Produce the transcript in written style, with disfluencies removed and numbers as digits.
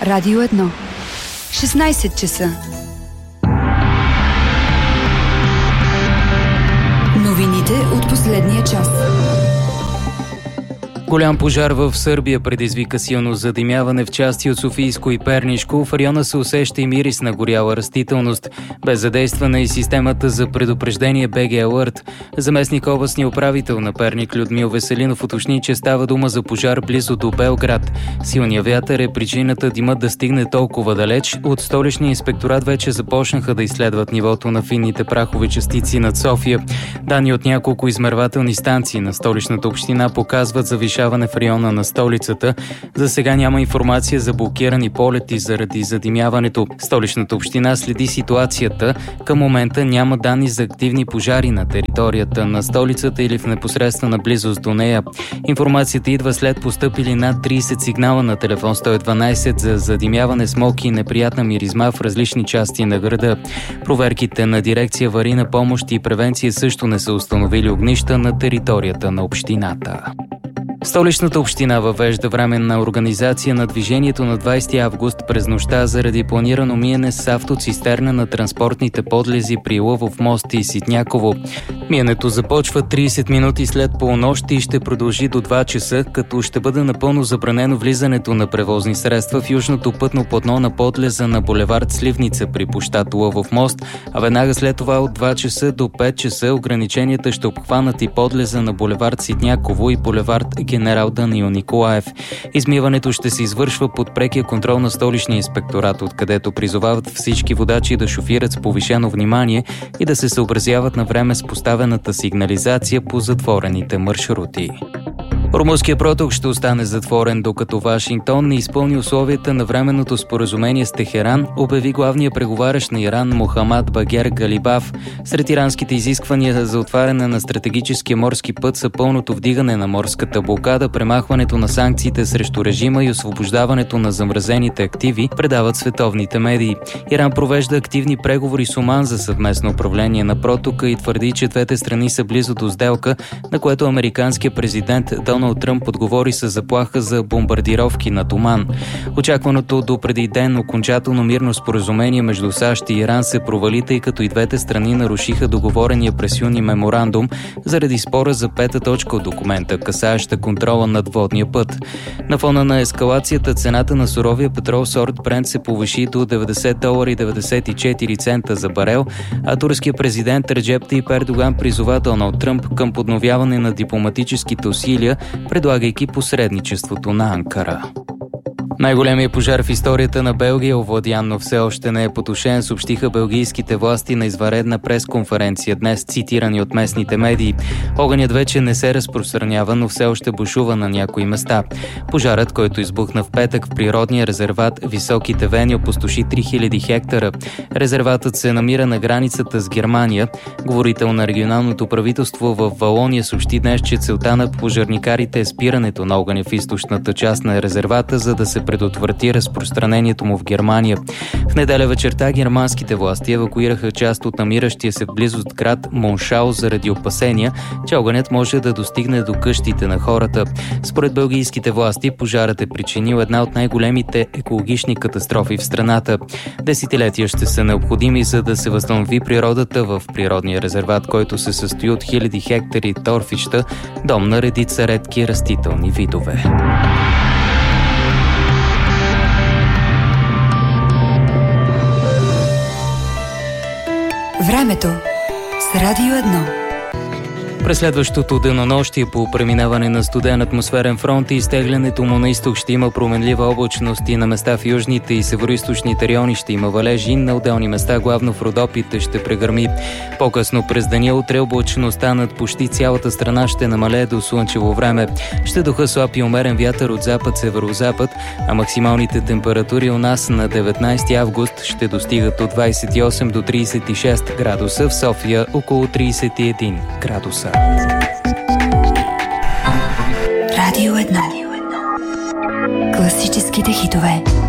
Радио 1. 16 часа. Новините от последния час. Голям пожар в Сърбия предизвика силно задимяване в части от Софийско и Пернишко. В района се усеща и мирис на горяла растителност. Без задействане и системата за предупреждение БГ Alert. Заместник областния управител на Перник Людмил Веселинов уточни, че става дума за пожар близо до Белград. Силният вятър е причината димът да стигне толкова далеч. От столичния инспекторат вече започнаха да изследват нивото на финните прахови частици над София. Данни от няколко измервателни станции на столичната община показват завишаване в района на столицата. За сега няма информация за блокирани полети заради задимяването. Столичната община следи ситуацията. Към момента няма данни за активни пожари на територията на столицата или в непосредствена близост до нея. Информацията идва след постъпили над 30 сигнала на телефон 112 за задимяване, смог и неприятна миризма в различни части на града. Проверките на дирекция аварийна помощ и превенция също не са установили огнища на територията на общината. Столичната община въвежда временна организация на движението на 20 август през нощта заради планирано миене с автоцистерна на транспортните подлези при Лъвов мост и Ситняково. Миенето започва 30 минути след полунощ и ще продължи до 2 часа, като ще бъде напълно забранено влизането на превозни средства в южното пътно платно на подлеза на булевард Сливница при площад Лъвов мост, а веднага след това от 2 часа до 5 часа ограниченията ще обхванат и подлеза на булевард Ситняково и булевард Генерал Даниил Николаев. Измиването ще се извършва под прекия контрол на столичния инспекторат, откъдето призовават всички водачи да шофират с повишено внимание и да се съобразяват на време с поставената сигнализация по затворените маршрути. Румънският проток ще остане затворен, докато Вашингтон не изпълни условията на временното споразумение с Техеран, обяви главният преговарящ на Иран Мохамад Багер Галибаф. Сред иранските изисквания за отваряне на стратегическия морски път са пълното вдигане на морската блокада, премахването на санкциите срещу режима и освобождаването на замразените активи, предават световните медии. Иран провежда активни преговори с Оман за съвместно управление на протока и твърди, че двете страни са близо до сделка, на което американският президент Доналд Тръмп отговори с заплаха за бомбардировки над Оман. Очакваното до преди ден окончателно мирно споразумение между САЩ и Иран се провали, тъй като и двете страни нарушиха договорения през юни меморандум заради спора за 5-та точка от документа, касаеща контрола над водния път. На фона на ескалацията цената на суровия петрол сорт Брент се повиши до $90.94 за барел, а турският президент Реджеп Тайип Ердоган призова Доналд Тръмп към подновяване на дипломатическите усилия, предлагайки посредничеството на Анкара. Най-големият пожар в историята на Белгия, овладян, но все още не е потушен, съобщиха белгийските власти на извънредна пресконференция днес, цитирани от местните медии. Огънят вече не се разпространява, но все още бушува на някои места. Пожарът, който избухна в петък в природния резерват Високите Вени, опустоши 3000 хектара. Резерватът се намира на границата с Германия. Говорител на регионалното правителство в Валония съобщи днес, че целта на пожарникарите е спирането на огъня в източната част на резервата, за да се предотврати разпространението му в Германия. В неделя вечерта германските власти евакуираха част от намиращия се в близост град Моншау заради опасения, че огънят може да достигне до къщите на хората. Според белгийските власти, пожарът е причинил една от най-големите екологични катастрофи в страната. Десетилетия ще са необходими, за да се възстанови природата в природния резерват, който се състои от хиляди хектари торфища, дом на редица редки растителни видове. Времето с Радио 1. През следващото денонощие по преминаване на студен атмосферен фронт и изтеглянето му на изток ще има променлива облачност и на места в южните и североизточните райони ще има валежи, на отделни места, главно в Родопите, ще прегърми. По-късно през деня утре облачността над почти цялата страна ще намалее до слънчево време. Ще духа слаб и умерен вятър от запад-северозапад, а максималните температури у нас на 19 август ще достигат от 28 до 36 градуса, в София около 31 градуса. Радио 1. Класическите хитове.